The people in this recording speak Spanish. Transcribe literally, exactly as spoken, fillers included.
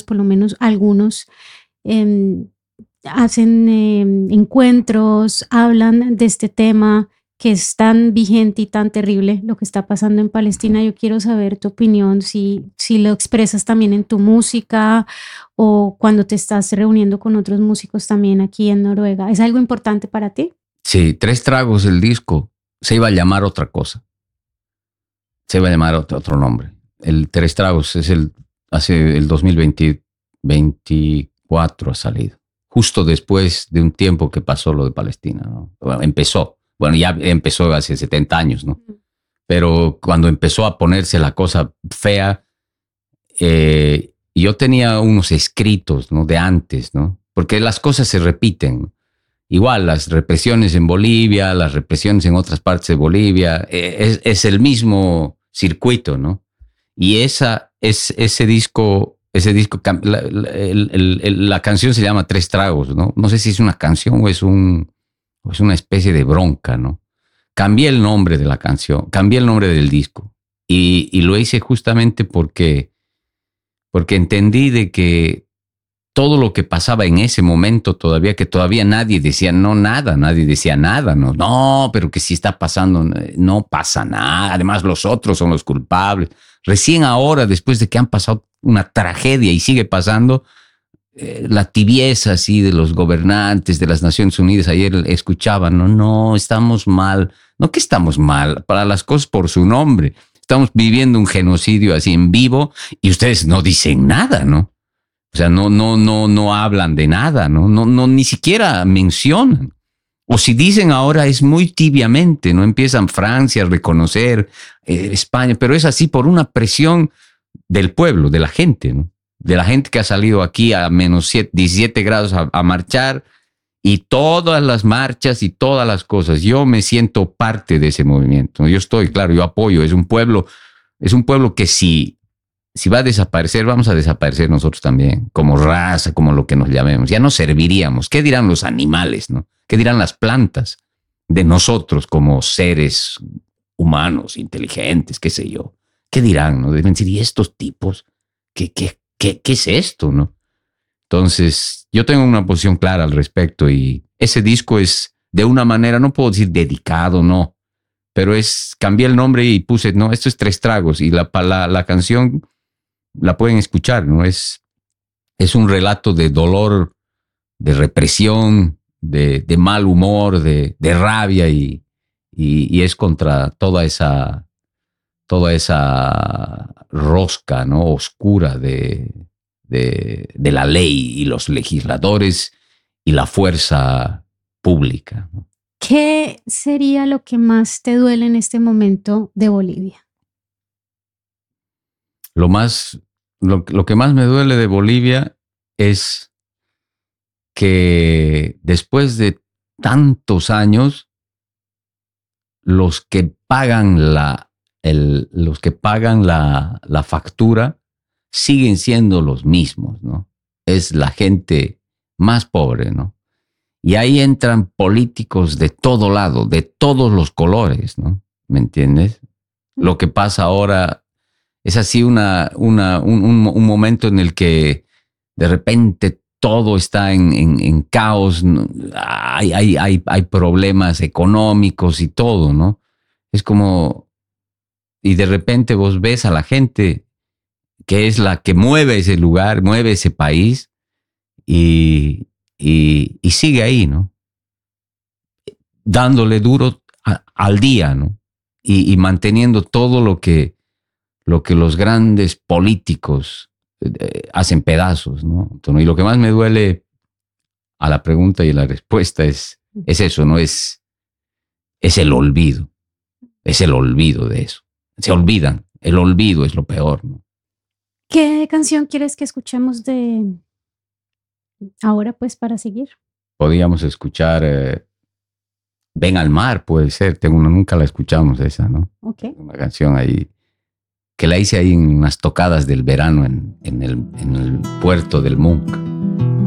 por lo menos algunos, eh, hacen eh, encuentros, hablan de este tema que es tan vigente y tan terrible, lo que está pasando en Palestina. Yo quiero saber tu opinión, si, si lo expresas también en tu música o cuando te estás reuniendo con otros músicos también aquí en Noruega. ¿Es algo importante para ti? Sí, Tres Tragos, el disco, se iba a llamar otra cosa. Se iba a llamar otro, otro nombre. El Tres Tragos es el, hace el dos mil veinte, veinticuatro ha salido. Justo después de un tiempo que pasó lo de Palestina, ¿no? Bueno, empezó. Bueno, ya empezó hace setenta años, ¿no? Pero cuando empezó a ponerse la cosa fea, eh, yo tenía unos escritos, ¿no? De antes, ¿no? Porque las cosas se repiten. Igual, las represiones en Bolivia, las represiones en otras partes de Bolivia, eh, es, es el mismo circuito, ¿no? Y esa, es, ese disco, ese disco, la, la, el, el, la canción se llama Tres Tragos, ¿no? No sé si es una canción o es un... es una especie de bronca, ¿no? Cambié el nombre de la canción, cambié el nombre del disco y, y lo hice justamente porque, porque entendí de que todo lo que pasaba en ese momento todavía, que todavía nadie decía no nada, nadie decía nada, no, no, pero que sí está pasando, no pasa nada, además los otros son los culpables. Recién ahora, después de que han pasado una tragedia y sigue pasando, la tibieza así de los gobernantes de las Naciones Unidas. Ayer escuchaba, no, no, estamos mal. No que estamos mal, para las cosas por su nombre. Estamos viviendo un genocidio así en vivo y ustedes no dicen nada, ¿no? O sea, no, no, no, no hablan de nada, ¿no? No, no, ni siquiera mencionan. O si dicen ahora es muy tibiamente, ¿no? Empiezan Francia a reconocer eh, España, pero es así por una presión del pueblo, de la gente, ¿no? De la gente que ha salido aquí a menos diecisiete grados a, a marchar, y todas las marchas y todas las cosas. Yo me siento parte de ese movimiento. Yo estoy, claro, yo apoyo. Es un pueblo, es un pueblo que si, si va a desaparecer, vamos a desaparecer nosotros también, como raza, como lo que nos llamemos. Ya no serviríamos. ¿Qué dirán los animales, no? ¿Qué dirán las plantas de nosotros como seres humanos, inteligentes, qué sé yo? ¿Qué dirán, no? Deben decir, ¿y estos tipos? ¿Qué, qué? ¿Qué, ¿Qué es esto, no? Entonces, yo tengo una posición clara al respecto y ese disco es, de una manera, no puedo decir dedicado, no, pero es, cambié el nombre y puse, no, esto es Tres Tragos, y la, la, la canción la pueden escuchar, ¿no? Es, es un relato de dolor, de represión, de, de mal humor, de, de rabia y, y, y es contra toda esa... toda esa rosca, ¿no? Oscura de, de, de la ley y los legisladores y la fuerza pública, ¿no? ¿Qué sería lo que más te duele en este momento de Bolivia? Lo más, lo, lo que más me duele de Bolivia es que después de tantos años, los que pagan la El, los que pagan la, la factura siguen siendo los mismos, ¿no? Es la gente más pobre, ¿no? Y ahí entran políticos de todo lado, de todos los colores, ¿no? ¿Me entiendes? Lo que pasa ahora es así una, una, un, un, un momento en el que de repente todo está en, en, en caos, ¿no? hay, hay, hay, hay problemas económicos y todo, ¿no? Es como... Y de repente vos ves a la gente que es la que mueve ese lugar, mueve ese país y, y, y sigue ahí, ¿no? Dándole duro a, al día, ¿no? Y, y manteniendo todo lo que, lo que los grandes políticos eh, hacen pedazos, ¿no? Entonces, y lo que más me duele a la pregunta y la respuesta es, es eso, ¿no? Es, es el olvido. Es el olvido de eso. Se olvidan. El olvido es lo peor, ¿no? ¿Qué canción quieres que escuchemos de ahora, pues, para seguir? Podríamos escuchar eh, Ven al mar, puede ser. Tengo, nunca la escuchamos esa, ¿no? Okay. Una canción ahí que la hice ahí en unas tocadas del verano en, en, el, en el puerto del Munch.